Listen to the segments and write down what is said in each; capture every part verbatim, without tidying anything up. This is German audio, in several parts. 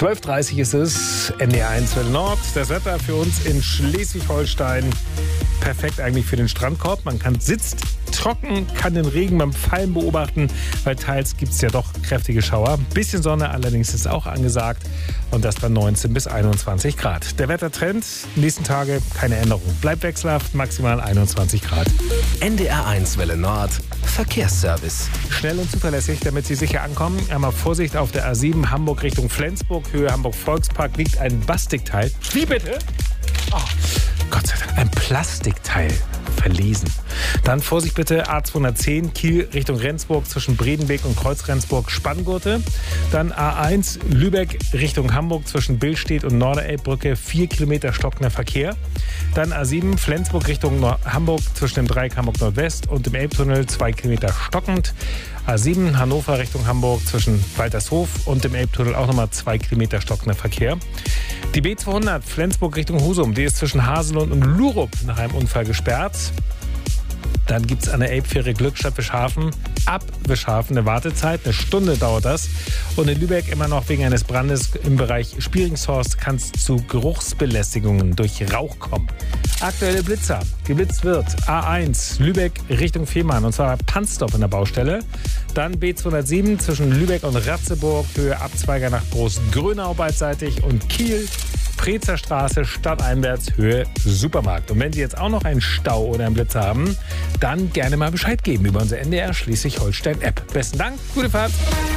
zwölf Uhr dreißig ist es, N D R eins Welle Nord. Das Wetter für uns in Schleswig-Holstein perfekt eigentlich für den Strandkorb. Man kann sitzt trocken, kann den Regen beim Fallen beobachten, weil teils gibt es ja doch kräftige Schauer. Ein bisschen Sonne allerdings ist auch angesagt und das bei neunzehn bis einundzwanzig Grad. Der Wettertrend, nächsten Tage keine Änderung. Bleibt wechselhaft, maximal einundzwanzig Grad. N D R eins Welle Nord, Verkehrsservice. Schnell und zuverlässig, damit Sie sicher ankommen. Einmal Vorsicht auf der A sieben, Hamburg Richtung Flensburg, Höhe Hamburg-Volkspark, liegt ein Bastikteil. Wie bitte? Oh, Gott sei Dank, ein Plastikteil. Verlesen. Dann Vorsicht bitte, A zweihundertzehn, Kiel Richtung Rendsburg zwischen Bredenweg und Kreuz-Rendsburg, Spanngurte. Dann A eins, Lübeck Richtung Hamburg zwischen Billstedt und Norderelbbrücke, vier Kilometer stockender Verkehr. Dann A sieben, Flensburg Richtung Nord- Hamburg zwischen dem Dreieck Hamburg Nordwest und dem Elbtunnel, zwei Kilometer stockend. A sieben, Hannover Richtung Hamburg zwischen Waltershof und dem Elbtunnel auch nochmal zwei Kilometer stockender Verkehr. Die B zweihundert, Flensburg Richtung Husum, die ist zwischen Haselund und Lurup nach einem Unfall gesperrt. Dann gibt es an der Elbfähre Glückstadt Wischhafen ab Wischhafen eine Wartezeit. Eine Stunde dauert das. Und in Lübeck immer noch wegen eines Brandes im Bereich Spieringshorst kann es zu Geruchsbelästigungen durch Rauch kommen. Aktuelle Blitzer. Geblitzt wird A eins Lübeck Richtung Fehmarn und zwar Panzdorf an der Baustelle. Dann B zweihundertsieben zwischen Lübeck und Ratzeburg, Höhe Abzweiger nach Großgrönau beidseitig und Kiel. Prezer Straße, stadteinwärts, Höhe Supermarkt. Und wenn Sie jetzt auch noch einen Stau oder einen Blitzer haben, dann gerne mal Bescheid geben über unsere N D R Schleswig-Holstein-App. Besten Dank, gute Fahrt.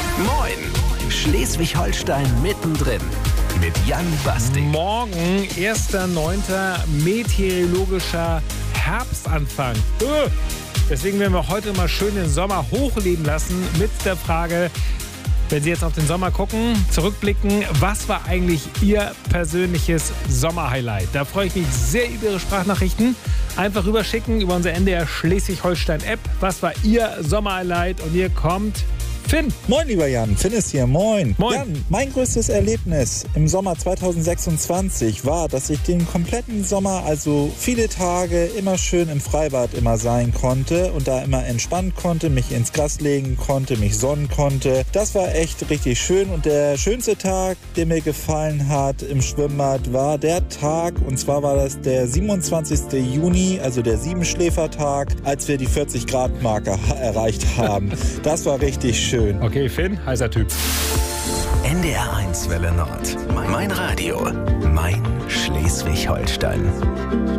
Moin, Schleswig-Holstein mittendrin mit Jan Bastik. Morgen, erster neunter meteorologischer Herbstanfang. Öh. Deswegen werden wir heute mal schön den Sommer hochleben lassen mit der Frage, wenn Sie jetzt auf den Sommer gucken, zurückblicken, was war eigentlich Ihr persönliches Sommerhighlight? Da freue ich mich sehr über Ihre Sprachnachrichten. Einfach rüberschicken über unsere N D R Schleswig-Holstein-App. Was war Ihr Sommerhighlight? Und hier kommt Finn. Moin, lieber Jan. Finn ist hier. Moin. Moin. Jan, mein größtes Erlebnis im Sommer zweitausendsechsundzwanzig war, dass ich den kompletten Sommer, also viele Tage, immer schön im Freibad immer sein konnte und da immer entspannen konnte, mich ins Gras legen konnte, mich sonnen konnte. Das war echt richtig schön und der schönste Tag, der mir gefallen hat im Schwimmbad, war der Tag, und zwar war das der siebenundzwanzigster Juni, also der Siebenschläfertag, als wir die vierzig Grad Marke erreicht haben. Das war richtig schön. Okay, Finn, heißer Typ. N D R eins Welle Nord. Mein Radio. Mein Schleswig-Holstein.